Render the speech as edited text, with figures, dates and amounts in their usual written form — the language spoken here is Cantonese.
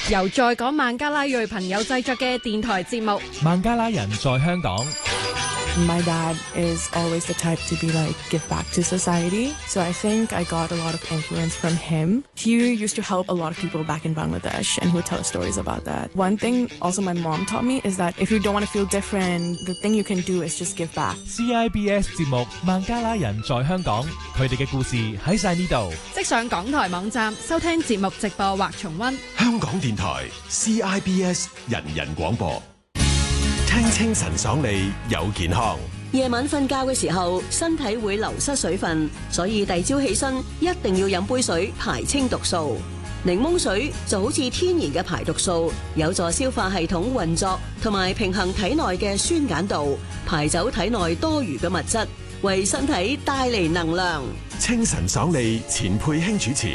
由在港孟加拉裔朋友製作嘅電台節目《 孟加拉人在香港》。 My dad is always the type to be like, give back to society. So I think I got a lot of influence from him. He used to help a lot of people back in Bangladesh and he would tell us stories about that. One thing also my mom taught me is that if you don't want to feel different, the thing you can do is just give back. CIBS 節目《孟加拉人在香港》，佢哋嘅故事喺晒呢度。 即上港台網站收聽節目直播或重溫。 香港電台 CIBS 人人廣播。聽清晨爽利有健康。 夜晚瞓覺嘅時候，身體會流失水分，所以第朝起身一定要飲杯水排清毒素。檸檬水就好似天然嘅排毒素，有助消化系統運作同埋平衡體內嘅酸鹼度，排走體內多餘嘅物質，為身體帶嚟能量。 清晨爽利，錢佩卿主持。